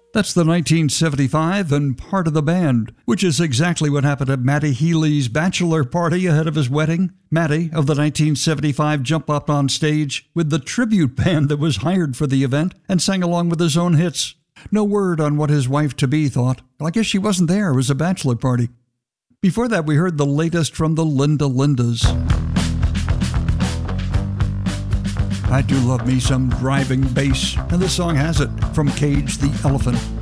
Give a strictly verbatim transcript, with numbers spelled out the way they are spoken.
That's the nineteen seventy-five and Part of the Band, which is exactly what happened at Matty Healy's bachelor party ahead of his wedding. Matty of the nineteen seventy-five jumped up on stage with the tribute band that was hired for the event and sang along with his own hits. No word on what his wife-to-be thought. I guess she wasn't there. It was a bachelor party. Before that, we heard the latest from the Linda Lindas. I do love me some driving bass, and this song has it from Cage the Elephant.